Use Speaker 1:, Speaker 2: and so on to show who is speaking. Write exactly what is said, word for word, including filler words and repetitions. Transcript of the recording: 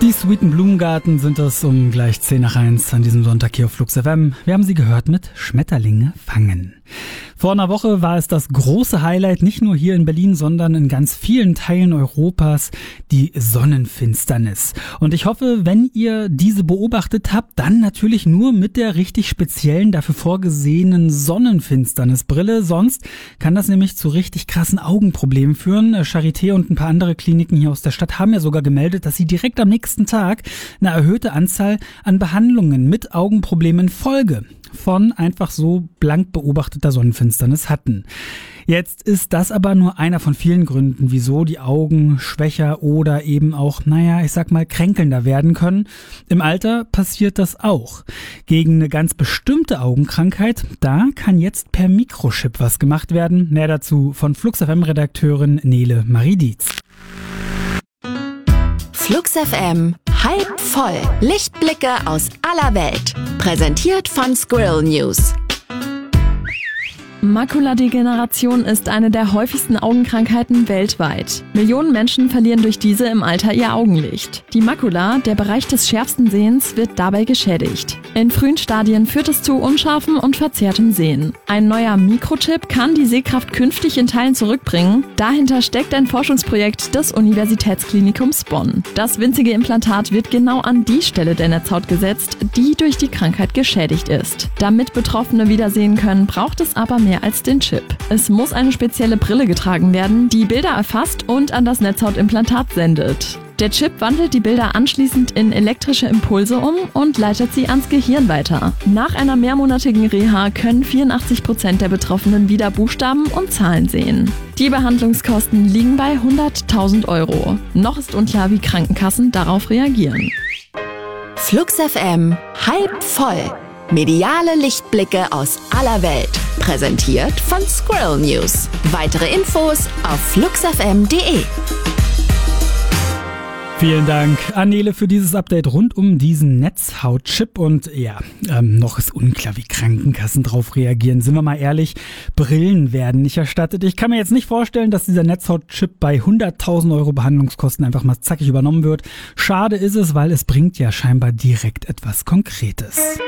Speaker 1: Die Sweeten Blumengarten sind es um gleich zehn nach eins an diesem Sonntag hier auf Flux F M. Wir haben sie gehört mit Schmetterlinge fangen. Vor einer Woche war es das große Highlight, nicht nur hier in Berlin, sondern in ganz vielen Teilen Europas, die Sonnenfinsternis. Und ich hoffe, wenn ihr diese beobachtet habt, dann natürlich nur mit der richtig speziellen, dafür vorgesehenen Sonnenfinsternisbrille. Sonst kann das nämlich zu richtig krassen Augenproblemen führen. Charité und ein paar andere Kliniken hier aus der Stadt haben ja sogar gemeldet, dass sie direkt am nächsten Tag eine erhöhte Anzahl an Behandlungen mit Augenproblemen Folge von einfach so blank beobachteter Sonnenfinsternis hatten. Jetzt ist das aber nur einer von vielen Gründen, wieso die Augen schwächer oder eben auch, naja, ich sag mal, kränkelnder werden können. Im Alter passiert das auch. Gegen eine ganz bestimmte Augenkrankheit, da kann jetzt per Mikrochip was gemacht werden. Mehr dazu von Flux F M-Redakteurin Nele Marie Dietz.
Speaker 2: Flux F M, halb voll. Lichtblicke aus aller Welt. Präsentiert von Squirrel News.
Speaker 3: Makuladegeneration ist eine der häufigsten Augenkrankheiten weltweit. Millionen Menschen verlieren durch diese im Alter ihr Augenlicht. Die Makula, der Bereich des schärfsten Sehens, wird dabei geschädigt. In frühen Stadien führt es zu unscharfem und verzerrtem Sehen. Ein neuer Mikrochip kann die Sehkraft künftig in Teilen zurückbringen. Dahinter steckt ein Forschungsprojekt des Universitätsklinikums Bonn. Das winzige Implantat wird genau an die Stelle der Netzhaut gesetzt, die durch die Krankheit geschädigt ist. Damit Betroffene wieder sehen können, braucht es aber mehr als den Chip. Es muss eine spezielle Brille getragen werden, die Bilder erfasst und an das Netzhautimplantat sendet. Der Chip wandelt die Bilder anschließend in elektrische Impulse um und leitet sie ans Gehirn weiter. Nach einer mehrmonatigen Reha können vierundachtzig Prozent der Betroffenen wieder Buchstaben und Zahlen sehen. Die Behandlungskosten liegen bei hunderttausend Euro. Noch ist unklar, wie Krankenkassen darauf reagieren.
Speaker 2: Flux F M, halb voll. Mediale Lichtblicke aus aller Welt. Präsentiert von Squirrel News. Weitere Infos auf flux f m punkt d e.
Speaker 1: Vielen Dank an Nele für dieses Update rund um diesen Netzhautchip. Und ja, ähm, noch ist unklar, wie Krankenkassen drauf reagieren. Sind wir mal ehrlich, Brillen werden nicht erstattet. Ich kann mir jetzt nicht vorstellen, dass dieser Netzhautchip bei hunderttausend Euro Behandlungskosten einfach mal zackig übernommen wird. Schade ist es, weil es bringt ja scheinbar direkt etwas Konkretes.